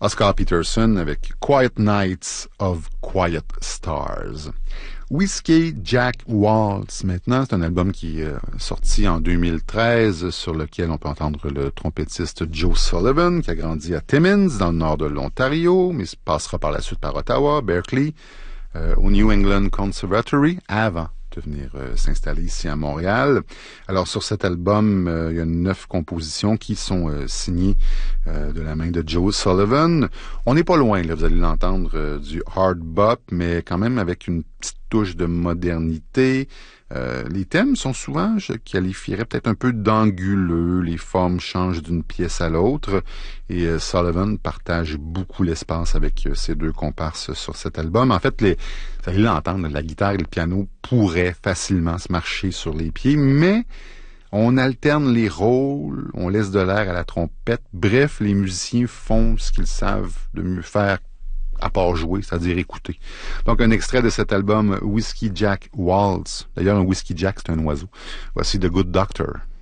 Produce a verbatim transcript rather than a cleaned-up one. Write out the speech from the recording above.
Oscar Peterson avec Quiet Nights of Quiet Stars. Whiskey Jack Waltz, maintenant, c'est un album qui est sorti en deux mille treize, sur lequel on peut entendre le trompettiste Joe Sullivan, qui a grandi à Timmins, dans le nord de l'Ontario, mais passera par la suite par Ottawa, Berkeley, euh, au New England Conservatory, avant de venir euh, s'installer ici à Montréal. Alors, sur cet album, euh, il y a neuf compositions qui sont euh, signées euh, de la main de Joe Sullivan. On n'est pas loin, là, vous allez l'entendre, euh, du hard bop, mais quand même avec une petite touche de modernité. Euh, les thèmes sont souvent, je qualifierais peut-être un peu d'anguleux, les formes changent d'une pièce à l'autre, et euh, Sullivan partage beaucoup l'espace avec euh, ses deux comparses sur cet album. En fait, les, vous allez l'entendre, la guitare et le piano pourraient facilement se marcher sur les pieds, mais on alterne les rôles, on laisse de l'air à la trompette. Bref, les musiciens font ce qu'ils savent de mieux faire à part jouer, c'est-à-dire écouter. Donc, un extrait de cet album Whiskey Jack Waltz. D'ailleurs, un Whiskey Jack, c'est un oiseau. Voici The Good Doctor.